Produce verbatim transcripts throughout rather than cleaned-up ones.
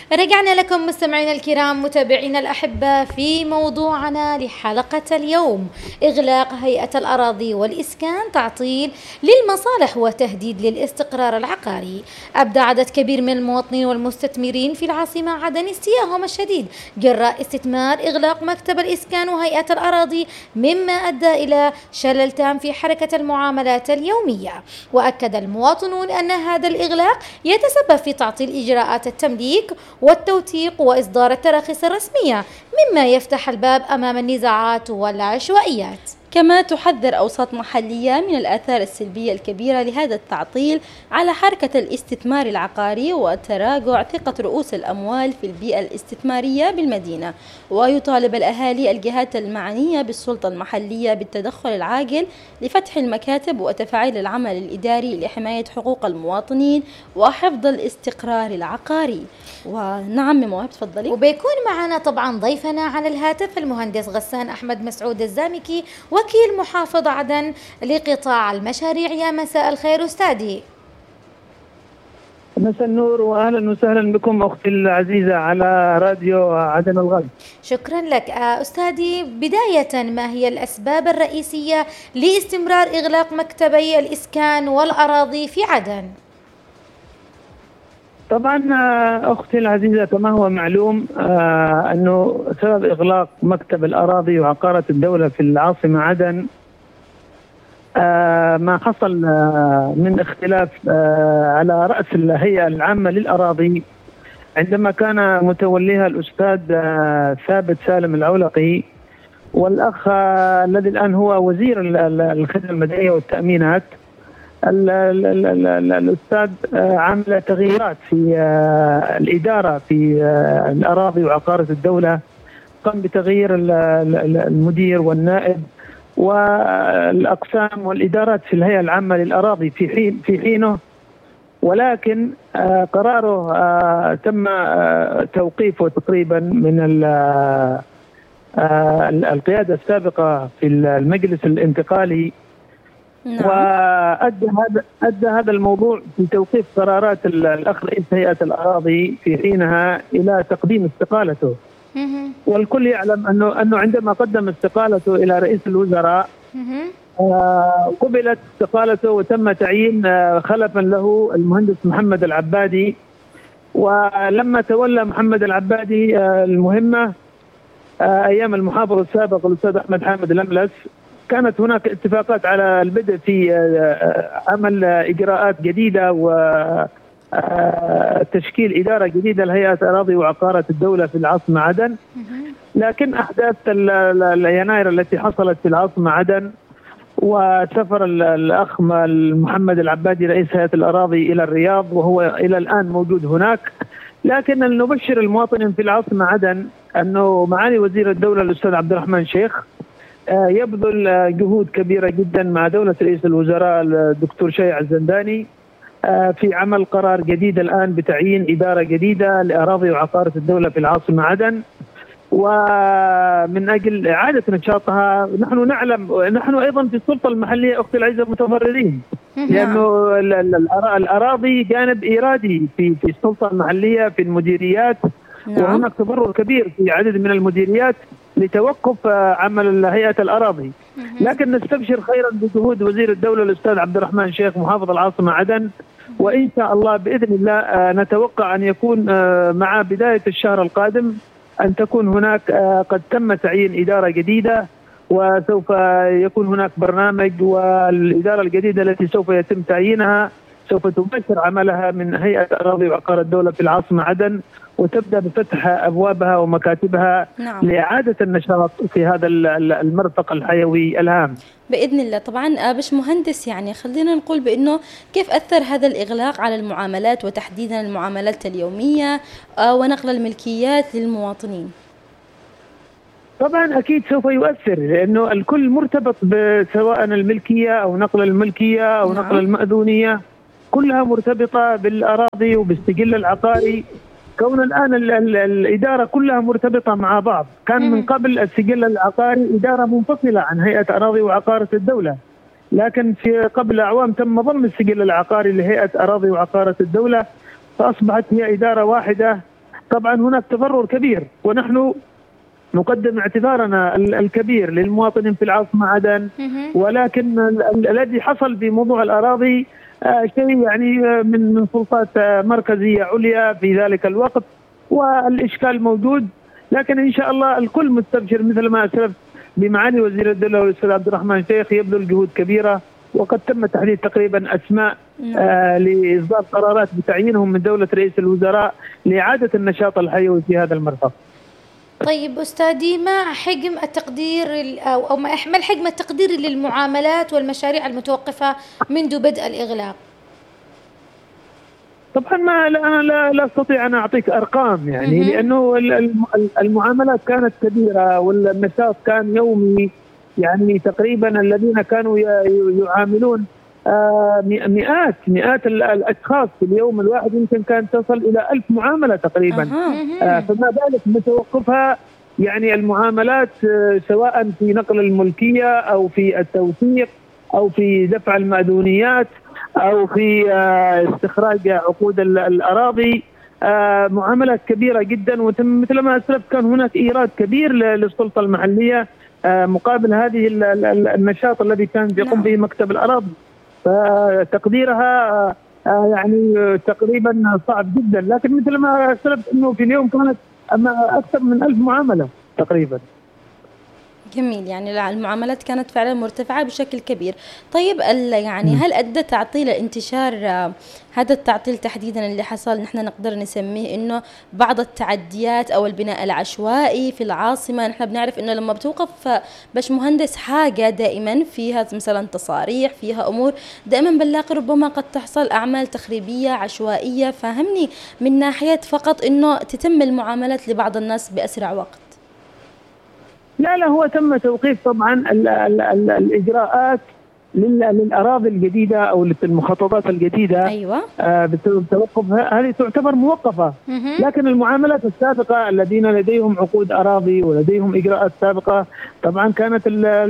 رجعنا لكم مستمعينا الكرام متابعينا الأحبة في موضوعنا لحلقة اليوم: إغلاق هيئة الأراضي والإسكان تعطيل للمصالح وتهديد للاستقرار العقاري. أبدى عدد كبير من المواطنين والمستثمرين في العاصمة عدن استياءهم الشديد جراء استثمار إغلاق مكتب الإسكان وهيئة الأراضي، مما أدى إلى شلل تام في حركة المعاملات اليومية. وأكد المواطنون أن هذا الإغلاق يتسبب في تعطيل إجراءات التمليك والتوثيق وإصدار التراخيص الرسمية، مما يفتح الباب أمام النزاعات والعشوائيات. كما تحذر أوساط محلية من الآثار السلبية الكبيرة لهذا التعطيل على حركة الاستثمار العقاري وتراجع ثقة رؤوس الأموال في البيئة الاستثمارية بالمدينة. ويطالب الأهالي الجهات المعنية بالسلطة المحلية بالتدخل العاجل لفتح المكاتب وتفعيل العمل الإداري لحماية حقوق المواطنين وحفظ الاستقرار العقاري. ونعم مواهب تفضلي. وبيكون معنا طبعا ضيفنا على الهاتف المهندس غسان أحمد مسعود الزامكي، وكيل محافظ عدن لقطاع المشاريع. يا مساء الخير أستاذي. مساء النور وأهلا وسهلا بكم أختي العزيزة على راديو عدن الغد. شكرا لك أستاذي. بداية، ما هي الأسباب الرئيسية لاستمرار إغلاق مكتبي الإسكان والأراضي في عدن؟ طبعا أختي العزيزة، كما هو معلوم آه أنه سبب إغلاق مكتب الأراضي وعقارة الدولة في العاصمة عدن آه ما حصل آه من اختلاف آه على رأس الهيئة العامة للأراضي، عندما كان متوليها الأستاذ آه ثابت سالم العولقي، والأخ آه الذي الآن هو وزير الخدمة المدنية والتأمينات. ال ال ال ال الأستاذ عمل تغييرات في الإدارة في الأراضي وعقارة الدولة، قام بتغيير المدير والنائب والأقسام والإدارات في الهيئة العامة للأراضي في حين في حينه، ولكن قراره تم توقيفه تقريبا من القيادة السابقة في المجلس الانتقالي. نعم. وأدى هذا أدى هذا الموضوع في توقيف قرارات الأخ رئيس هيئة الأراضي في حينها إلى تقديم استقالته. والكل يعلم أنه أنه عندما قدم استقالته إلى رئيس الوزراء آه قبلت استقالته وتم تعيين آه خلفا له المهندس محمد العبادي. ولما تولى محمد العبادي آه المهمة آه أيام المحافظ السابق الأستاذ أحمد حامد الأملس، كانت هناك اتفاقات على البدء في عمل إجراءات جديدة وتشكيل إدارة جديدة لهيئة أراضي وعقارة الدولة في العاصمة عدن. لكن أحداث يناير التي حصلت في العاصمة عدن وسفر الأخ محمد العبادي رئيس هيئة الأراضي إلى الرياض، وهو إلى الآن موجود هناك. لكن نبشر المواطنين في العاصمة عدن أنه معالي وزير الدولة الأستاذ عبد الرحمن شيخ يبذل جهود كبيرة جدا مع دولة رئيس الوزراء الدكتور شيع الزنداني في عمل قرار جديد الآن بتعيين إدارة جديدة لأراضي وعقارة الدولة في العاصمة عدن، ومن أجل إعادة نشاطها. نحن نعلم نحن أيضا في السلطة المحلية أختي العزيزة متضررين، لأنه الأراضي جانب إيرادي في في السلطة المحلية في المديريات، وهناك تضرر كبير في عدد من المديريات لتوقف عمل هيئة الأراضي. لكن نستبشر خيرا بجهود وزير الدولة الأستاذ عبد الرحمن شيخ محافظ العاصمة عدن، وإن شاء الله بإذن الله نتوقع أن يكون مع بداية الشهر القادم أن تكون هناك قد تم تعيين إدارة جديدة، وسوف يكون هناك برنامج، والإدارة الجديدة التي سوف يتم تعيينها سوف تباشر عملها من هيئة أراضي وعقار الدولة في العاصمة عدن، وتبدأ بفتح أبوابها ومكاتبها. نعم. لإعادة النشاط في هذا المرفق الحيوي الهام بإذن الله. طبعا باش مهندس، يعني خلينا نقول بأنه كيف أثر هذا الإغلاق على المعاملات وتحديدا المعاملات اليومية ونقل الملكيات للمواطنين؟ طبعا أكيد سوف يؤثر، لأنه الكل مرتبط بسواء الملكية أو نقل الملكية أو نعم. نقل المأذونية، كلها مرتبطة بالأراضي وبالسجل العقاري. كون الآن ال ال الإدارة كلها مرتبطة مع بعض. كان من قبل السجل العقاري إدارة منفصلة عن هيئة أراضي وعقارة الدولة، لكن في قبل أعوام تم ضم السجل العقاري لهيئة أراضي وعقارة الدولة، فأصبحت هي إدارة واحدة طبعا هناك تضرر كبير، ونحن نقدم اعتذارنا الكبير للمواطنين في العاصمة عدن، ولكن الذي حصل في موضوع الأراضي شيء يعني من من سلطات مركزية عليا في ذلك الوقت، والإشكال موجود. لكن إن شاء الله الكل مستبشر مثل ما أسلفت بمعالي وزير الدولة والأستاذ عبد الرحمن شيخ، يبذل جهود كبيرة، وقد تم تحديد تقريبا أسماء آه لإصدار قرارات بتعيينهم من دولة رئيس الوزراء لإعادة النشاط الحيوي في هذا المرفق. طيب أستاذي، ما حجم التقدير أو أو ما ما الحجم التقديري للمعاملات والمشاريع المتوقفة منذ بدء الإغلاق؟ طبعا ما أنا لا, لا أستطيع أن أعطيك أرقام يعني، م- لأنه المعاملات كانت كبيرة والنشاط كان يومي، يعني تقريبا الذين كانوا يعاملون مئات مئات الأشخاص في اليوم الواحد، يمكن كانت تصل إلى ألف معاملة تقريبا. فما بالك بتوقفها يعني المعاملات، سواء في نقل الملكية أو في التوثيق أو في دفع المأذونيات أو في استخراج عقود الأراضي، معاملات كبيرة جدا. وتم مثل ما أسلفت كان هناك إيراد كبير للسلطة المحلية مقابل هذه النشاط الذي كان يقوم به مكتب الأراضي، فتقديرها يعني تقريبا صعب جدا. لكن مثل ما أسلفت أنه في اليوم كانت أكثر من ألف معاملة تقريبا. جميل، يعني المعاملات كانت فعلا مرتفعة بشكل كبير. طيب يعني هل أدى تعطيل انتشار هذا التعطيل تحديدا اللي حصل، نحن نقدر نسميه إنه بعض التعديات أو البناء العشوائي في العاصمة؟ نحن بنعرف إنه لما بتوقف باش مهندس حاجة دائما فيها مثلا تصاريح، فيها أمور، دائما بنلاقي ربما قد تحصل أعمال تخريبية عشوائية. فهمني من ناحية فقط إنه تتم المعاملات لبعض الناس بأسرع وقت. لا لا هو تم توقيف طبعا ال ال ال الإجراءات للأراضي الجديدة أو للمخططات الجديدة. أيوة. آه بالتوقف هذه تعتبر موقفة، لكن المعاملات السابقة الذين لديهم عقود أراضي ولديهم إجراءات سابقة طبعا كانت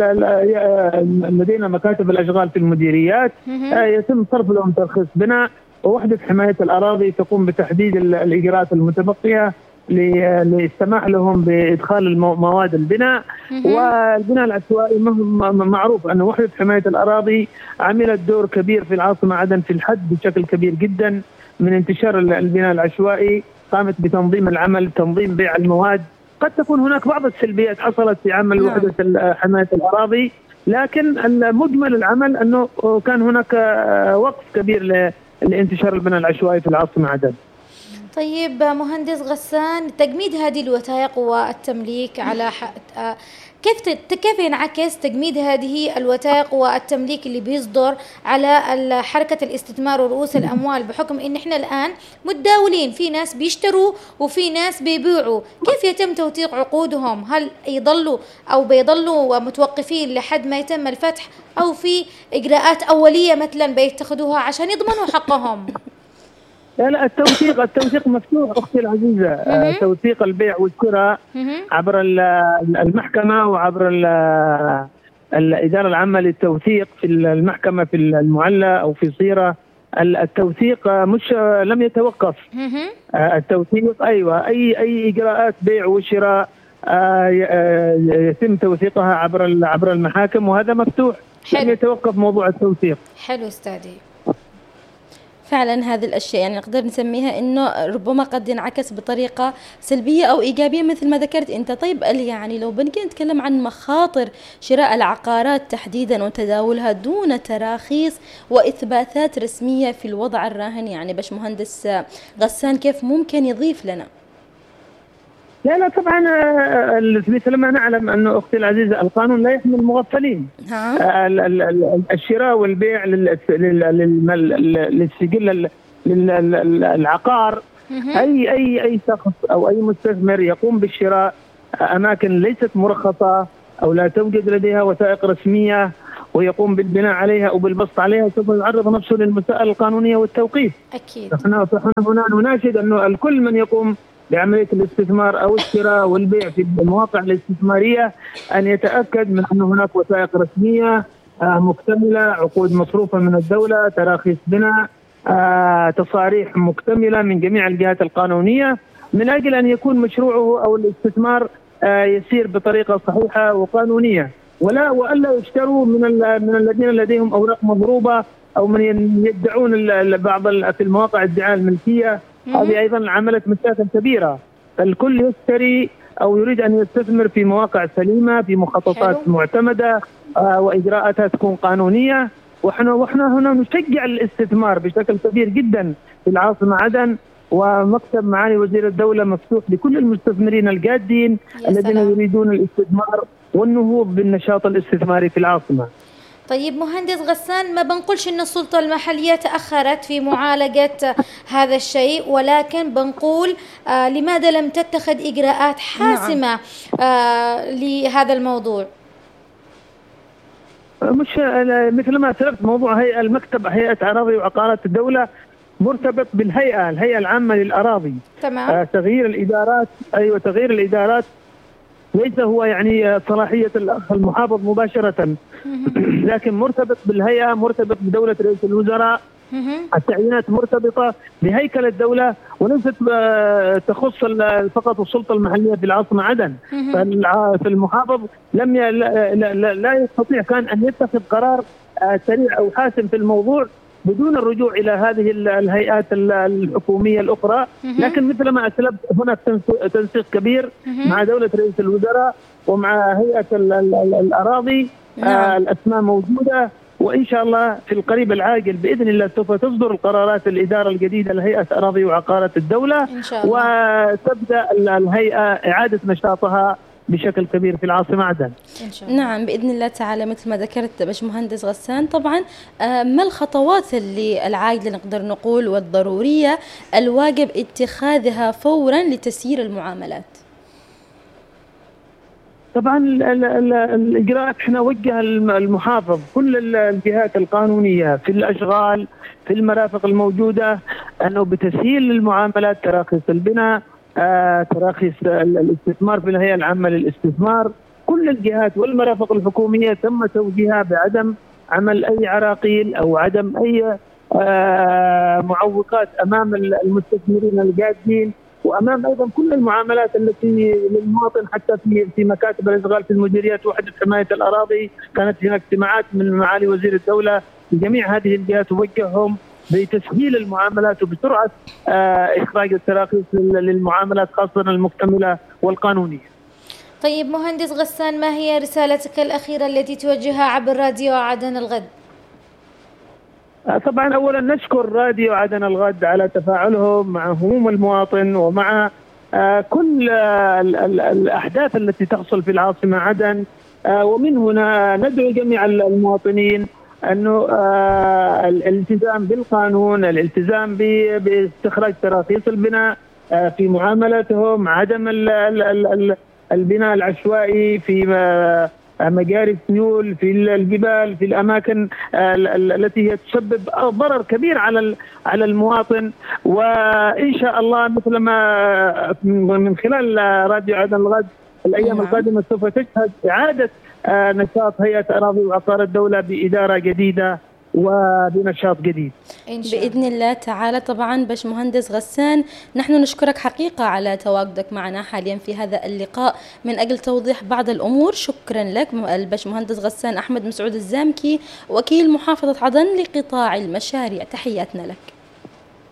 لدينا مكاتب الأشغال في المديريات، آه يتم صرف لهم ترخيص بناء، ووحدة حماية الأراضي تقوم بتحديد الإجراءات المتبقية للسماح لهم بإدخال مواد البناء. والبناء العشوائي معروف أن وحدة حماية الأراضي عملت دور كبير في العاصمة عدن في الحد بشكل كبير جدا من انتشار البناء العشوائي، قامت بتنظيم العمل، تنظيم بيع المواد. قد تكون هناك بعض السلبيات حصلت في عمل وحدة حماية الأراضي، لكن مجمل العمل أنه كان هناك وقف كبير لانتشار البناء العشوائي في العاصمة عدن. طيب مهندس غسان، تجميد هذه الوثائق والتمليك على ح... كيف ت... كيف ينعكس تجميد هذه الوثائق والتمليك اللي بيصدر على حركة الاستثمار ورؤوس الأموال، بحكم إن إحنا الآن متداولين، في ناس بيشتروا وفي ناس بيبيعوا، كيف يتم توثيق عقودهم؟ هل يضلوا أو بيضلوا متوقفين لحد ما يتم الفتح، أو في إجراءات أولية مثلا بيتخذوها عشان يضمنوا حقهم؟ لا لا التوثيق التوثيق مفتوح أختي العزيزة. آه توثيق البيع والشراء عبر المحكمة وعبر الإدارة العامة للتوثيق في المحكمة في المعلى أو في صيرة. التوثيق مش لم يتوقف. آه التوثيق أيوة أي أي إجراءات بيع وشراء آه يتم توثيقها عبر عبر المحاكم، وهذا مفتوح. حلو. لم يتوقف موضوع التوثيق. حلو أستاذي. فعلا هذه الأشياء يعني نقدر نسميها إنه ربما قد ينعكس بطريقة سلبية أو إيجابية مثل ما ذكرت أنت. طيب يعني لو بنجي نتكلم عن مخاطر شراء العقارات تحديدا وتداولها دون تراخيص وإثباتات رسمية في الوضع الراهن، يعني باش مهندس غسان كيف ممكن يضيف لنا؟ لا لا طبعا مثل ما نعلم أنه أختي العزيزة القانون لا يحمي المغفلين. الشراء والبيع للسجل للعقار، أي أي أي شخص أو أي مستثمر يقوم بالشراء أماكن ليست مرخصة أو لا توجد لديها وثائق رسمية ويقوم بالبناء عليها أو بالبسط عليها سوف يعرض نفسه للمسائل القانونية والتوقيف. أكيد. نحن هنا نناشد أنه الكل من يقوم بعملية الاستثمار أو الشراء والبيع في المواقع الاستثمارية أن يتأكد من أن هناك وثائق رسمية مكتملة، عقود مصروفة من الدولة، تراخيص بناء، تصاريح مكتملة من جميع الجهات القانونية. من أجل أن يكون مشروعه أو الاستثمار يسير بطريقة صحيحة وقانونية، ولا وألا يشتروا من من الذين لديهم أوراق مضروبة أو من يدعون بعض في المواقع ادعاء الملكية. هذه أيضا عملت مشاكل كبيرة. الكل يشتري أو يريد أن يستثمر في مواقع سليمة، في مخططات حلو. معتمدة وإجراءاتها تكون قانونية. وإحنا وإحنا هنا نشجع الاستثمار بشكل كبير جدا في العاصمة عدن، ومكتب معالي وزير الدولة مفتوح لكل المستثمرين الجادين الذين يريدون الاستثمار والنهوض بالنشاط الاستثماري في العاصمة. طيب مهندس غسان، ما بنقولش أن السلطة المحلية تأخرت في معالجة هذا الشيء، ولكن بنقول آه لماذا لم تتخذ إجراءات حاسمة آه لهذا الموضوع؟ مش مثل ما سلفت موضوع هيئة المكتب هيئة أراضي وعقارات الدولة مرتبط بالهيئة الهيئة العامة للأراضي. تمام. آه تغيير الإدارات أيوة تغيير الإدارات ليس هو يعني صلاحية الأخ المحافظ مباشرة، لكن مرتبط بالهيئة، مرتبط بدولة رئيس الوزراء. التعيينات مرتبطة بهيكل الدولة وليست تخص فقط السلطة المحلية في العاصمة عدن. فالمحافظ لم ي... لا, لا, لا يستطيع كان أن يتخذ قرار سريع أو حاسم في الموضوع بدون الرجوع إلى هذه الهيئات الحكومية الأخرى. لكن مثل ما أسلفت هناك تنسيق كبير مع دولة رئيس الوزراء ومع هيئة الأراضي. نعم. الأسماء موجودة، وإن شاء الله في القريب العاجل بإذن الله سوف تصدر القرارات الإدارة الجديدة لهيئة أراضي وعقارات الدولة، إن شاء الله. وتبدأ الهيئة إعادة نشاطها بشكل كبير في العاصمة عدن. إن شاء الله. نعم بإذن الله تعالى. مثل ما ذكرت باشمهندس غسان، طبعا ما الخطوات اللي العاجلة نقدر نقول والضرورية الواجب اتخاذها فورا لتسيير المعاملات؟ طبعا الإجراءات احنا وجه المحافظ كل الجهات القانونية في الأشغال في المرافق الموجودة أنه بتسهيل المعاملات، تراخيص البناء، آه، تراخيص الاستثمار في الهيئة العامة للاستثمار. كل الجهات والمرافق الحكومية تم توجيهها بعدم عمل أي عراقيل أو عدم أي آه، معوقات أمام المستثمرين الجادين، وأمام أيضا كل المعاملات التي للمواطن حتى في في مكاتب الإشغال في المديريات وحدة حماية الأراضي. كانت هناك اجتماعات من معالي وزير الدولة لجميع هذه الجهات ووجههم بتسهيل المعاملات وبسرعة إخراج التراخيص للمعاملات خاصة المكتملة والقانونية. طيب مهندس غسان، ما هي رسالتك الأخيرة التي توجهها عبر راديو عدن الغد؟ طبعا أولا نشكر راديو عدن الغد على تفاعلهم مع هموم المواطن ومع كل الأحداث التي تحصل في العاصمة عدن، ومن هنا ندعو جميع المواطنين أنه آه الالتزام بالقانون، الالتزام باستخراج تراخيص البناء آه في معاملاتهم، عدم ال ال ال البناء العشوائي في مجاري السيول، في الجبال، في الأماكن آه التي تسبب ضرر كبير على على المواطن. وإن شاء الله مثل ما من خلال راديو عدن الغد الأيام القادمة سوف تشهد إعادة آه نشاط هيئة أراضي وعقارات الدولة بإدارة جديدة وبنشاط جديد إن شاء الله. بإذن الله تعالى. طبعا باشمهندس غسان، نحن نشكرك حقيقة على تواجدك معنا حاليا في هذا اللقاء من أجل توضيح بعض الأمور. شكرا لك الباشمهندس غسان أحمد مسعود الزامكي، وكيل محافظة عدن لقطاع المشاريع. تحياتنا لك.